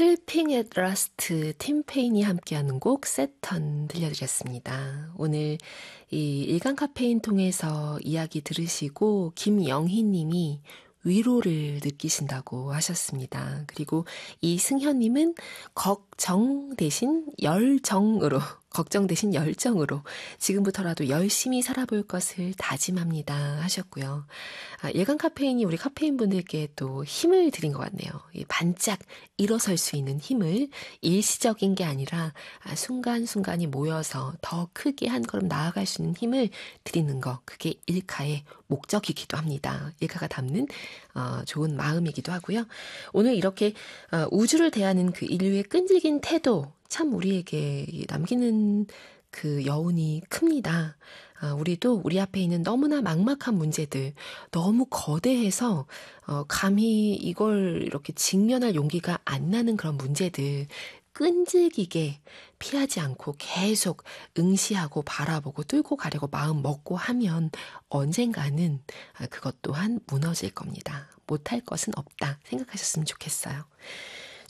슬핑 앳 라스트 팀페인이 함께하는 곡 세턴 들려드렸습니다. 오늘 이 일간 카페인 통해서 이야기 들으시고 김영희 님이 위로를 느끼신다고 하셨습니다. 그리고 이승현님은 걱정 대신 열정으로 걱정 대신 열정으로 지금부터라도 열심히 살아볼 것을 다짐합니다 하셨고요. 일간 카페인이 우리 카페인 분들께 또 힘을 드린 것 같네요. 반짝 일어설 수 있는 힘을 일시적인 게 아니라 순간순간이 모여서 더 크게 한 걸음 나아갈 수 있는 힘을 드리는 거, 그게 일카의 목적이기도 합니다. 일카가 담는 좋은 마음이기도 하고요. 오늘 이렇게 우주를 대하는 그 인류의 끈질긴 태도, 참 우리에게 남기는 그 여운이 큽니다. 우리도 우리 앞에 있는 너무나 막막한 문제들, 너무 거대해서 감히 이걸 이렇게 직면할 용기가 안 나는 그런 문제들 끈질기게 피하지 않고 계속 응시하고 바라보고 뚫고 가려고 마음 먹고 하면 언젠가는 그것 또한 무너질 겁니다. 못할 것은 없다 생각하셨으면 좋겠어요.